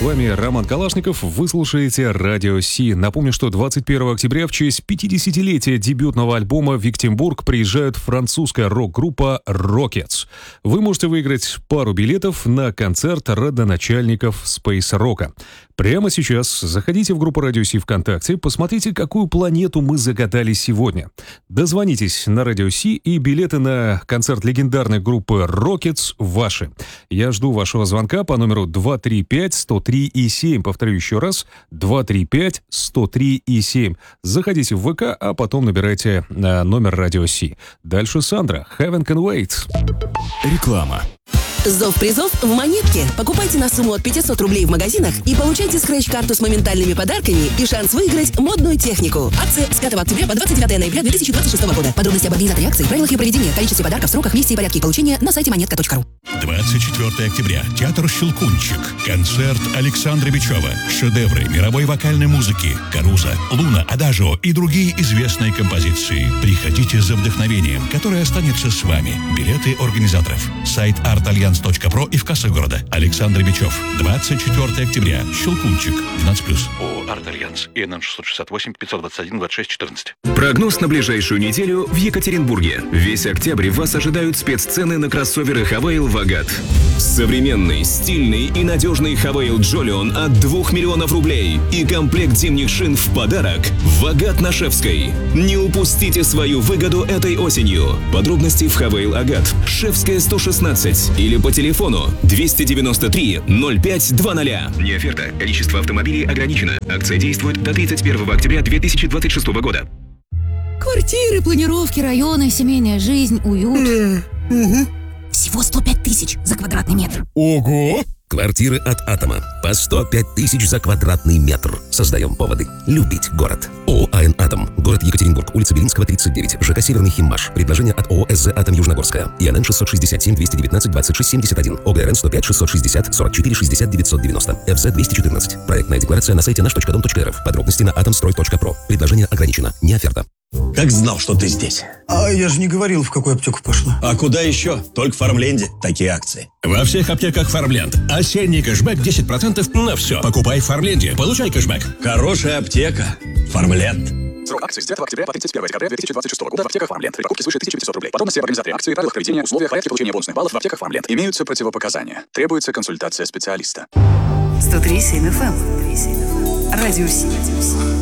вами Роман Калашников. Вы слушаете Радио Си. Напомню, что 21 октября в честь 50-летия дебютного альбома «Виктимбург» приезжает французская рок-группа Rockets. Вы можете выиграть пару билетов на концерт родоначальников спейс-рока. Прямо сейчас заходите в группу Радио Си ВКонтакте, посмотрите, какую планету мы загадали сегодня. Дозвонитесь на Радио Си, и билеты на концерт легендарной группы Rockets ваши. Я жду вашего звонка по номеру 235-103-7. Повторю еще раз, 235-103-7. Заходите в ВК, а потом набирайте номер Радио Си. Дальше Сандра, Heaven Can Wait. Реклама. Зов-призов в Монетке. Покупайте на сумму от 500 рублей в магазинах и получайте скретч-карту с моментальными подарками и шанс выиграть модную технику. Акция с 5 октября по 29 ноября 2026 года. Подробности об организаторе акции, правилах ее проведения, количестве подарков, сроках, месте и порядке получения на сайте монетка.ру. 24 октября. Театр «Щелкунчик». Концерт Александра Бичева. Шедевры мировой вокальной музыки. «Каруза», «Луна», «Адажио» и другие известные композиции. Приходите за вдохновением, которое останется с вами. Билеты организаторов. Сайт artalliance.pro и в кассах города. Александр Бичев. 24 октября. «Щелкунчик». 12+. ООО «Артальянс». ИНН 668-521-26-14. Прогноз на ближайшую неделю в Екатеринбурге. Весь октябрь вас ожидают спеццены на кроссоверы Хавейл Вагат. Современный, стильный и надежный Хавейл Джолион от 2 миллионов рублей и комплект зимних шин в подарок в Вагат на Шефской. Не упустите свою выгоду этой осенью. Подробности в Хавейл Агат, Шефская 116 или по телефону 293 0520. Не оферта. Количество автомобилей ограничено. Акция действует до 31 октября 2026 года. Квартиры, планировки, районы, семейная жизнь, уют. Всего 105 тысяч за квадратный метр. Ого! Квартиры от Атома. По 105 тысяч за квадратный метр. Создаем поводы любить город. ООО «АН Атом». Город Екатеринбург. Улица Белинского, 39. ЖК «Северный Химмаш». Предложение от ООО «СЗ Атом Южногорская». ИНН 667-219-26-71. ОГРН 105-660-44-60-990. ФЗ 214. Проектная декларация на сайте наш.дом.рф. Подробности на atomstroy.pro. Предложение ограничено. Не оферта. Как знал, что ты здесь. А я же не говорил, в какую аптеку пошла. А куда еще? Только в Фармленде такие акции. Во всех аптеках Фармленд. Осенний кэшбэк 10% на все. Покупай в Фармленде, получай кэшбэк. Хорошая аптека. Фармленд. Срок акции с 9 октября по 31 декабря 2026 года в аптеках Фармленд. При покупке свыше 1500 рублей. Подробности об организаторе акции, правилах проведения, условиях, порядке получения бонусных баллов в аптеках Фармленд. Имеются противопоказания. Требуется консультация специалиста. 103.7 FM. Радио Си.